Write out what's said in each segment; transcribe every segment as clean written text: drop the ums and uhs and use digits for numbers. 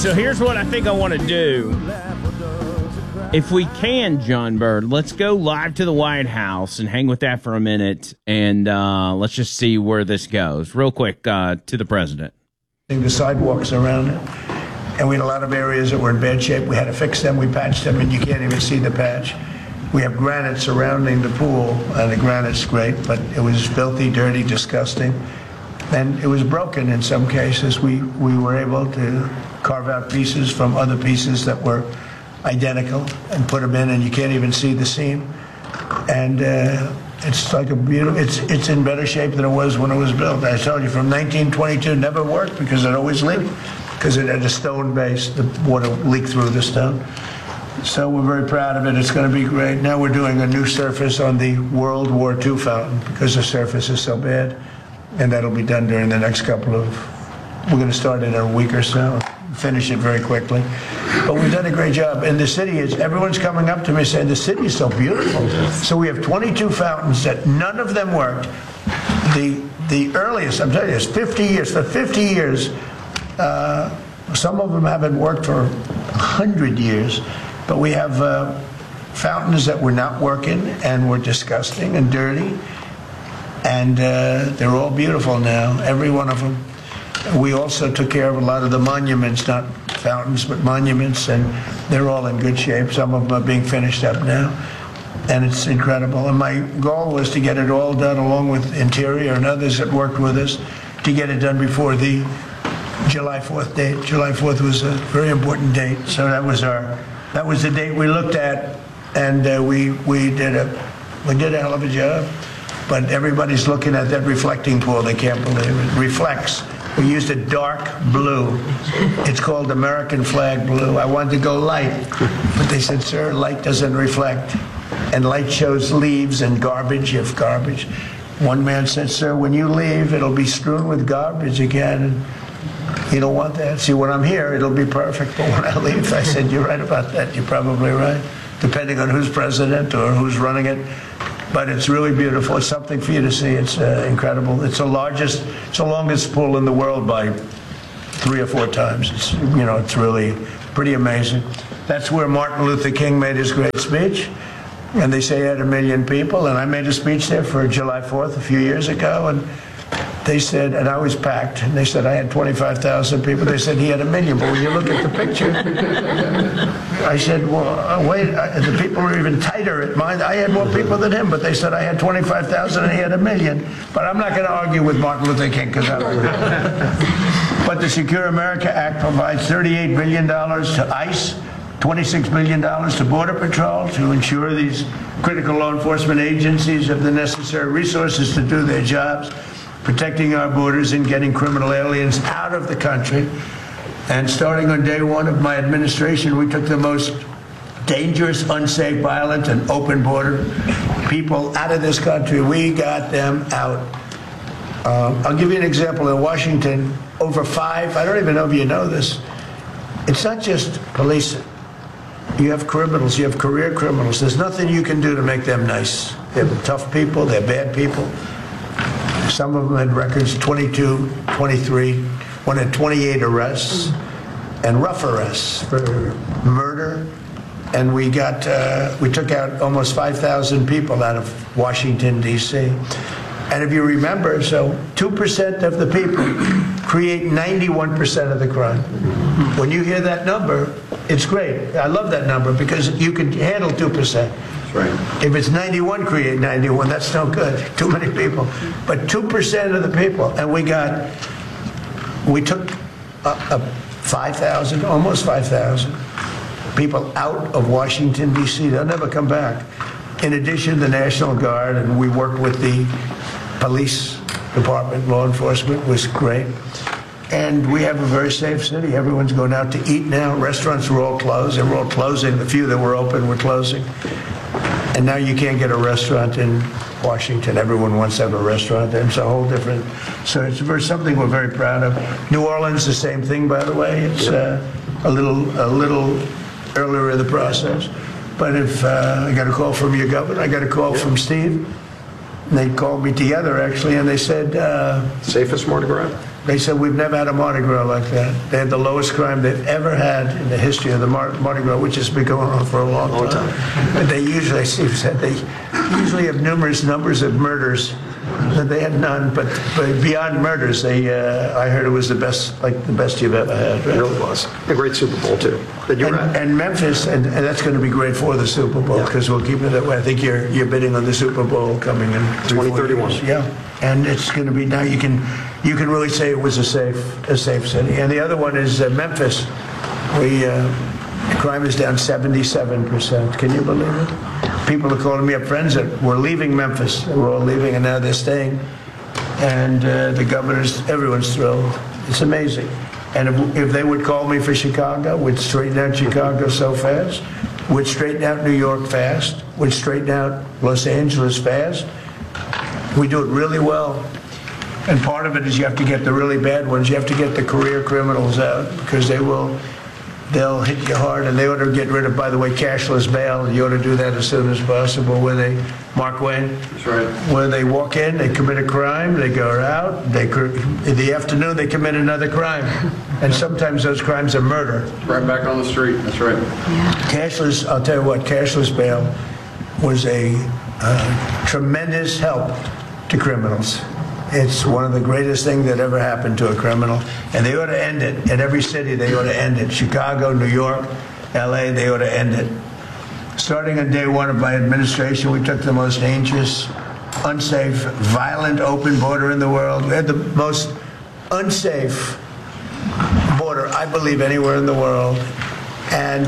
So here's what I think I want to do. If we can, John Bird, let's go live to the White House and hang with that for a minute, and let's just see where this goes. Real quick, to the president. The sidewalks around it, and we had a lot of areas that were in bad shape. We had to fix them. We patched them, and you can't even see the patch. We have granite surrounding the pool, and the granite's great, but it was filthy, dirty, disgusting, and it was broken in some cases. We were able to carve out pieces from other pieces that were identical and put them in, and you can't even see the seam. And it's like a beautiful. It's in better shape than it was when it was built. I told you, from 1922, never worked because it always leaked, because it had a stone base. The water leaked through the stone. So we're very proud of it. It's going to be great. Now we're doing a new surface on the World War II fountain because the surface is so bad, and that'll be done during the next couple of. We're going to start in a week or so. Finish it very quickly. But we've done a great job. And the city is, everyone's coming up to me saying, the city is so beautiful. So we have 22 fountains that none of them worked. The earliest, I'm telling you, is 50 years. For 50 years, some of them haven't worked for 100 years. But we have fountains that were not working and were disgusting and dirty. And they're all beautiful now, every one of them. We also took care of a lot of the monuments, not fountains, but monuments, and they're all in good shape. Some of them are being finished up now, and it's incredible. And my goal was to get it all done, along with Interior and others that worked with us, to get it done before the July 4th date. July 4th was a very important date, so that was the date we looked at, and we did a hell of a job. But everybody's looking at that reflecting pool. They can't believe it. Reflects. We used a dark blue. It's called American flag blue. I wanted to go light, but they said, sir, light doesn't reflect. And light shows leaves and garbage, if garbage. One man said, sir, when you leave, it'll be strewn with garbage again. And you don't want that. See, when I'm here, it'll be perfect. But when I leave, I said, you're right about that. You're probably right, depending on who's president or who's running it. But it's really beautiful. It's something for you to see. It's incredible. It's the longest pool in the world by 3 or 4 times. It's really pretty amazing. That's where Martin Luther King made his great speech. And they say he had 1 million people. And I made a speech there for July 4th a few years ago. And they said, and I was packed, and they said I had 25,000 people. They said he had 1 million. But when you look at the picture, I said, well, wait, the people were even tighter at mine. I had more people than him, but they said I had 25,000 and he had 1 million. But I'm not going to argue with Martin Luther King, because I don't know. But the Secure America Act provides $38 billion to ICE, $26 billion to Border Patrol to ensure these critical law enforcement agencies have the necessary resources to do their jobs, protecting our borders and getting criminal aliens out of the country. And starting on day 1 of my administration, we took the most dangerous, unsafe, violent, and open border people out of this country. We got them out. I'll give you an example. In Washington, over 5, I don't even know if you know this, it's not just policing. You have criminals, you have career criminals. There's nothing you can do to make them nice. They're tough people, they're bad people. Some of them had records, 22, 23, one had 28 arrests and rough arrests for murder. And we took out almost 5,000 people out of Washington, D.C. And if you remember, so 2% of the people create 91% of the crime. When you hear that number, it's great. I love that number because you can handle 2%. Right. If it's 91, create 91. That's no good. Too many people. But 2% of the people, and we took 5,000, almost 5,000 people out of Washington, D.C. They'll never come back. In addition, the National Guard, and we worked with the police department, law enforcement was great. And we have a very safe city. Everyone's going out to eat now. Restaurants were all closed. They were all closing. The few that were open were closing. And now you can't get a restaurant in Washington. Everyone wants to have a restaurant there. It's a whole different. So it's something we're very proud of. New Orleans, the same thing, by the way. It's a little earlier in the process. But if I got a call from your governor, I got a call from Steve. And they called me together, actually, and they said... Safest Mardi Gras? They said, we've never had a Mardi Gras like that. They had the lowest crime they've ever had in the history of the Mardi Gras, which has been going on for a long time. But they usually, Steve said, they usually have numerous numbers of murders. They had none, but beyond murders, I heard it was the best you've ever had. Right? It really was. A great Super Bowl, too. And Memphis, and that's going to be great for the Super Bowl, because we'll keep it that way. I think you're bidding on the Super Bowl coming in 2031. Yeah, and it's going to be, now you can really say it was a safe city. And the other one is Memphis. Crime is down 77%. Can you believe it? People are calling me up, friends that were leaving Memphis. They were all leaving, and now they're staying. And the governor's, everyone's thrilled. It's amazing. And if they would call me for Chicago, we'd straighten out Chicago so fast. We'd straighten out New York fast. We'd straighten out Los Angeles fast. We do it really well. And part of it is you have to get the really bad ones. You have to get the career criminals out, because they'll hit you hard, and they ought to get rid of, by the way, cashless bail. You ought to do that as soon as possible. Mark Wayne? That's right. Where they walk in, they commit a crime, they go out, in the afternoon they commit another crime. And sometimes those crimes are murder. Right back on the street. That's right. Yeah. Cashless, I'll tell you what, cashless bail was a tremendous help to criminals. It's one of the greatest things that ever happened to a criminal. And they ought to end it. In every city, they ought to end it. Chicago, New York, L.A., they ought to end it. Starting on day one of my administration, we took the most dangerous, unsafe, violent open border in the world. We had the most unsafe border, I believe, anywhere in the world. And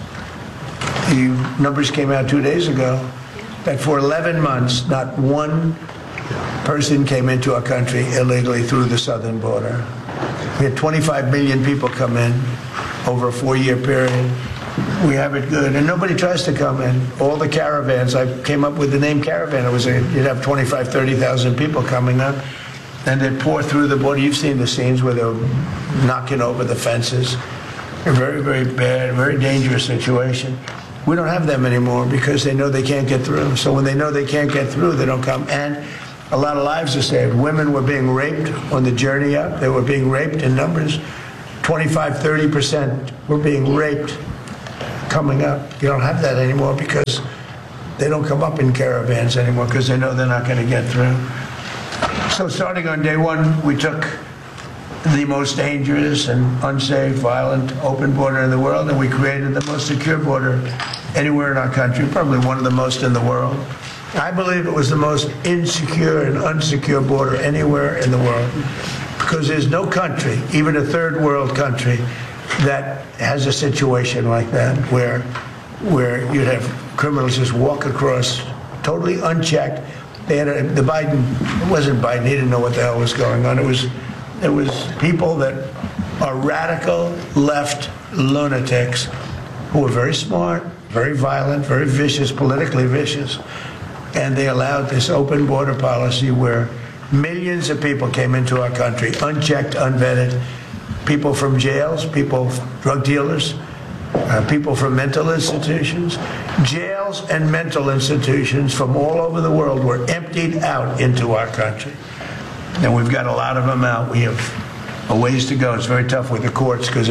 the numbers came out 2 days ago that for 11 months, not one person came into our country illegally through the southern border. We had 25 million people come in over a 4-year period. We have it good, and nobody tries to come in. All the caravans, I came up with the name caravan. You'd have 25, 30,000 people coming up, and they'd pour through the border. You've seen the scenes where they're knocking over the fences. A very, very bad, very dangerous situation. We don't have them anymore because they know they can't get through. So when they know they can't get through, they don't come. And a lot of lives are saved. Women were being raped on the journey up. They were being raped in numbers. 25, 30% were being raped coming up. You don't have that anymore because they don't come up in caravans anymore because they know they're not going to get through. So starting on day one, we took the most dangerous and unsafe, violent, open border in the world, and we created the most secure border anywhere in our country, probably one of the most in the world. I believe it was the most insecure and unsecure border anywhere in the world, because there's no country, even a third world country, that has a situation like that where you'd have criminals just walk across totally unchecked. They had it wasn't Biden, he didn't know what the hell was going on. It was people that are radical left lunatics who were very smart, very violent, very vicious, politically vicious. And they allowed this open border policy where millions of people came into our country, unchecked, unvetted. People from jails, drug dealers, people from mental institutions. Jails and mental institutions from all over the world were emptied out into our country. And we've got a lot of them out. We have a ways to go. It's very tough with the courts because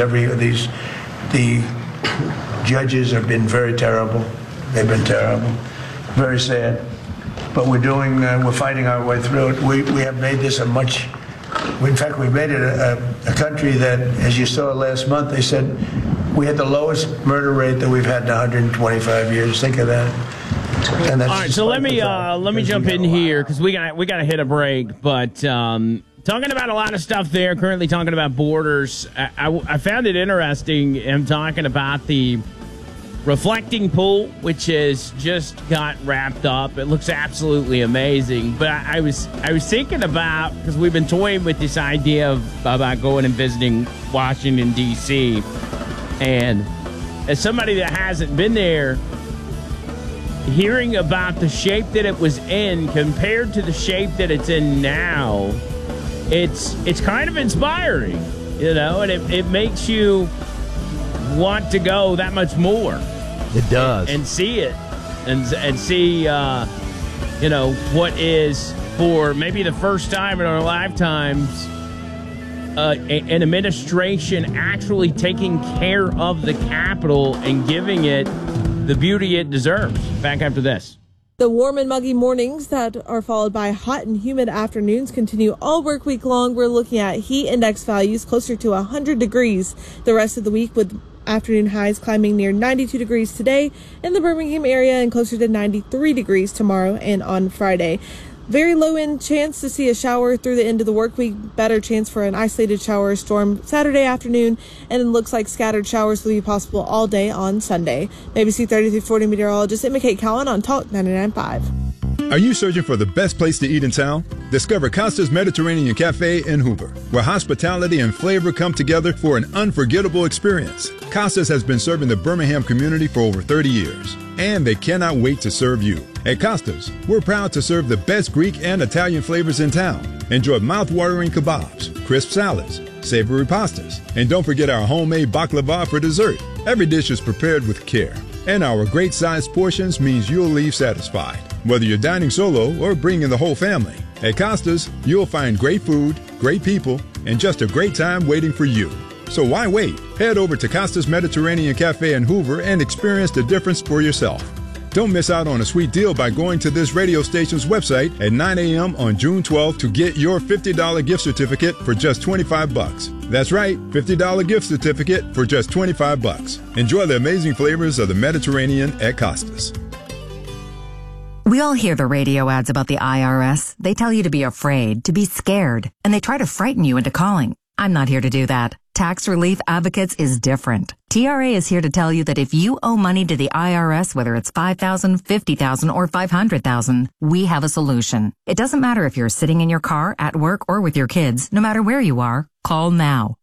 the judges have been very terrible. They've been terrible. Very sad. But we're fighting our way through it. We have made this in fact, we've made it a country that, as you saw last month, they said we had the lowest murder rate that we've had in 125 years. Think of that. And that's all right, so let me jump in here because we got to hit a break. But talking about a lot of stuff there, currently talking about borders. I found it interesting. I'm talking about the reflecting pool, which has just got wrapped up. It looks absolutely amazing. But I was thinking about, because we've been toying with this idea about going and visiting Washington, D.C. And as somebody that hasn't been there, hearing about the shape that it was in compared to the shape that it's in now, it's kind of inspiring, and it makes you want to go that much more. It does. And see it and see what is, for maybe the first time in our lifetimes, an administration actually taking care of the Capitol and giving it the beauty it deserves. Back after this. The warm and muggy mornings that are followed by hot and humid afternoons continue all work week long. We're looking at heat index values closer to 100 degrees the rest of the week, with afternoon highs climbing near 92 degrees today in the Birmingham area and closer to 93 degrees tomorrow and on Friday. Very low end chance to see a shower through the end of the work week. Better chance for an isolated shower or storm Saturday afternoon, and it looks like scattered showers will be possible all day on Sunday. ABC 3340 meteorologist Emma Kate Cowan on Talk 99.5. Are you searching for the best place to eat in town? Discover Costa's Mediterranean Cafe in Hoover, where hospitality and flavor come together for an unforgettable experience. Costa's has been serving the Birmingham community for over 30 years, and they cannot wait to serve you. At Costa's, we're proud to serve the best Greek and Italian flavors in town. Enjoy mouth-watering kebabs, crisp salads, savory pastas, and don't forget our homemade baklava for dessert. Every dish is prepared with care, and our great-sized portions means you'll leave satisfied. Whether you're dining solo or bringing the whole family, at Costa's, you'll find great food, great people, and just a great time waiting for you. So why wait? Head over to Costa's Mediterranean Cafe in Hoover and experience the difference for yourself. Don't miss out on a sweet deal by going to this radio station's website at 9 a.m. on June 12th to get your $50 gift certificate for just $25. That's right, $50 gift certificate for just $25. Enjoy the amazing flavors of the Mediterranean at Costa's. We all hear the radio ads about the IRS. They tell you to be afraid, to be scared, and they try to frighten you into calling. I'm not here to do that. Tax Relief Advocates is different. TRA is here to tell you that if you owe money to the IRS, whether it's $5,000, $50,000, or $500,000, we have a solution. It doesn't matter if you're sitting in your car, at work, or with your kids. No matter where you are, call now.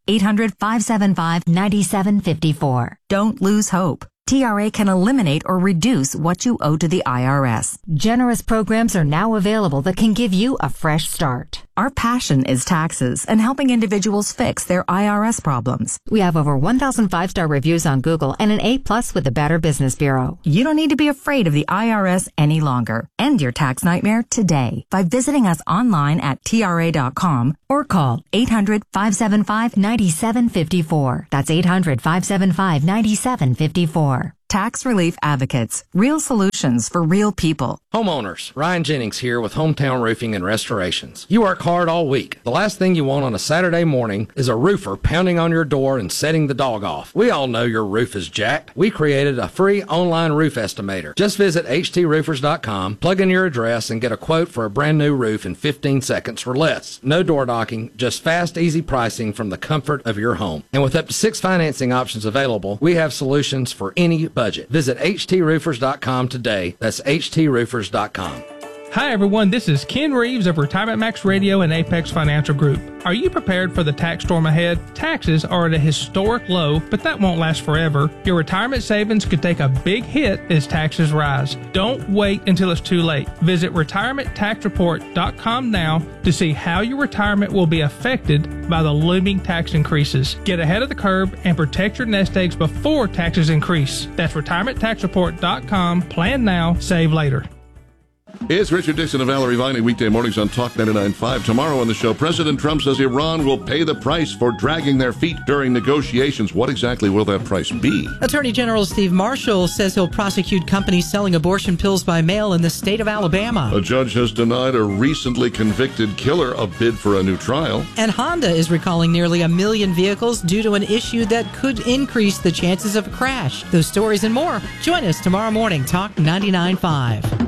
800-575-9754. Don't lose hope. TRA can eliminate or reduce what you owe to the IRS. Generous programs are now available that can give you a fresh start. Our passion is taxes and helping individuals fix their IRS problems. We have over 1,000 5-star reviews on Google and an A+ with the Better Business Bureau. You don't need to be afraid of the IRS any longer. End your tax nightmare today by visiting us online at TRA.com or call 800-575-9754. That's 800-575-9754. Tax Relief Advocates. Real solutions for real people. Homeowners, Ryan Jennings here with Hometown Roofing and Restorations. You work hard all week. The last thing you want on a Saturday morning is a roofer pounding on your door and setting the dog off. We all know your roof is jacked. We created a free online roof estimator. Just visit htsroofers.com, plug in your address, and get a quote for a brand new roof in 15 seconds or less. No door knocking, just fast, easy pricing from the comfort of your home. And with up to 6 financing options available, we have solutions for any budget. Visit htsroofers.com today. That's htsroofers.com. Hi everyone, this is Ken Reeves of Retirement Max Radio and Apex Financial Group. Are you prepared for the tax storm ahead? Taxes are at a historic low, but that won't last forever. Your retirement savings could take a big hit as taxes rise. Don't wait until it's too late. Visit retirementtaxreport.com now to see how your retirement will be affected by the looming tax increases. Get ahead of the curve and protect your nest eggs before taxes increase. That's retirementtaxreport.com. Plan now, save later. It's Richard Dixon and Valerie Viney, weekday mornings on Talk 99.5. Tomorrow on the show, President Trump says Iran will pay the price for dragging their feet during negotiations. What exactly will that price be? Attorney General Steve Marshall says he'll prosecute companies selling abortion pills by mail in the state of Alabama. A judge has denied a recently convicted killer a bid for a new trial. And Honda is recalling nearly 1 million vehicles due to an issue that could increase the chances of a crash. Those stories and more. Join us tomorrow morning, Talk 99.5.